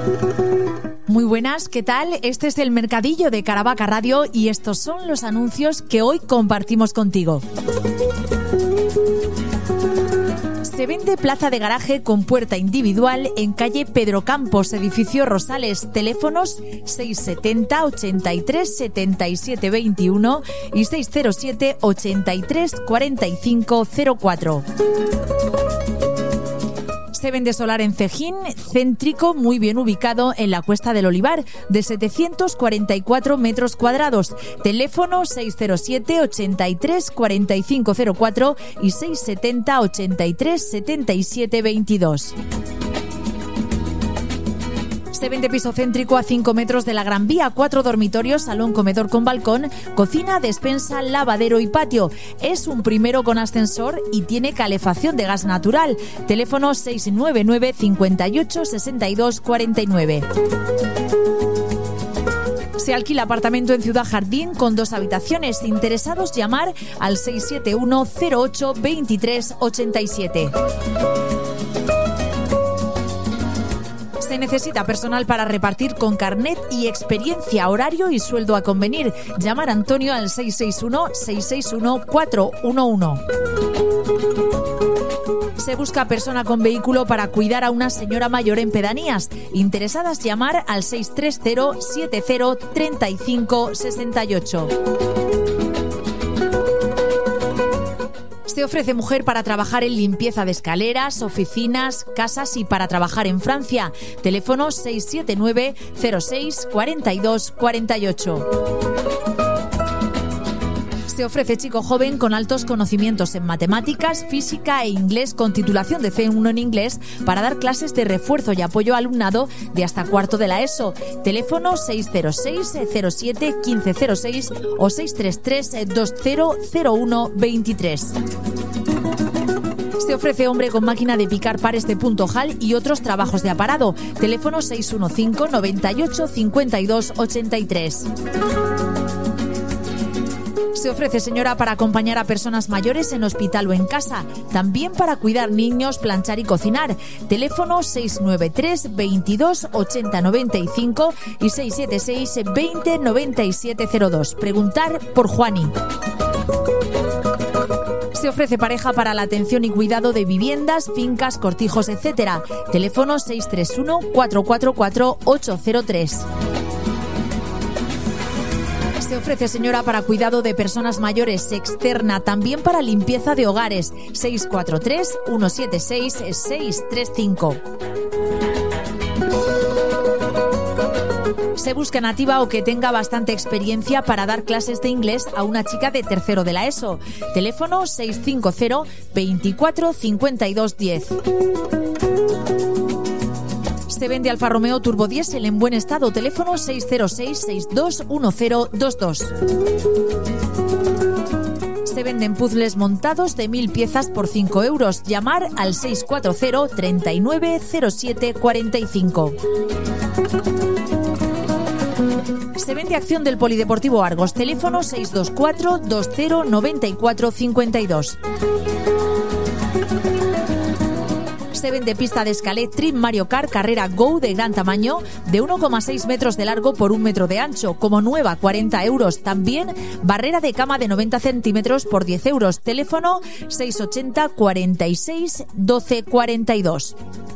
Muy buenas, ¿qué tal? Este es el Mercadillo de Caravaca Radio y estos son los anuncios que hoy compartimos contigo. Se vende plaza de garaje con puerta individual en calle Pedro Campos, edificio Rosales. Teléfonos 670 83 77 21 y 607 83 45 04. Se vende solar en Cejín, céntrico, muy bien ubicado en la Cuesta del Olivar, de 744 metros cuadrados. Teléfono 607 83 45 04 y 670 83 77 22. Se vende piso céntrico a 5 metros de la Gran Vía, 4 dormitorios, salón, comedor con balcón, cocina, despensa, lavadero y patio. Es un primero con ascensor y tiene calefacción de gas natural. Teléfono 699 58 62 49. Se alquila apartamento en Ciudad Jardín con 2 habitaciones. Interesados, llamar al 671 08 23 87. Se necesita personal para repartir con carnet y experiencia, horario y sueldo a convenir. Llamar a Antonio al 661-661-411. Se busca persona con vehículo para cuidar a una señora mayor en pedanías. Interesadas, llamar al 630-70-35-68. Se ofrece mujer para trabajar en limpieza de escaleras, oficinas, casas y para trabajar en Francia. Teléfono 679 06 42 48. Se ofrece chico joven con altos conocimientos en matemáticas, física e inglés con titulación de C1 en inglés para dar clases de refuerzo y apoyo al alumnado de hasta cuarto de la ESO. Teléfono 606 07 1506 o 633 2001 23. Se ofrece hombre con máquina de picar pares de punto JAL y otros trabajos de aparado. Teléfono 615 98 52 83. Se ofrece señora para acompañar a personas mayores en hospital o en casa, también para cuidar niños, planchar y cocinar. Teléfono 693 22 80 95 y 676 20 97 02. Preguntar por Juani. Se ofrece pareja para la atención y cuidado de viviendas, fincas, cortijos, etc. Teléfono 631 444 803. Se ofrece señora para cuidado de personas mayores externa, también para limpieza de hogares. 643 176 635. Se busca nativa o que tenga bastante experiencia para dar clases de inglés a una chica de tercero de la ESO. Teléfono 650 24 52 10. Se vende Alfa Romeo Turbo Diesel en buen estado. Teléfono 606 62 1022. Se venden puzzles montados de 1000 piezas por 5 euros. Llamar al 640 39 07 45. Se vende acción del Polideportivo Argos. Teléfono 624 20 94 52. Se vende pista de Escaletri Mario Kart Carrera Go de gran tamaño, de 1,6 metros de largo por 1 metro de ancho, como nueva, 40 euros. También barrera de cama de 90 centímetros por 10 euros. Teléfono 680 46 12 42.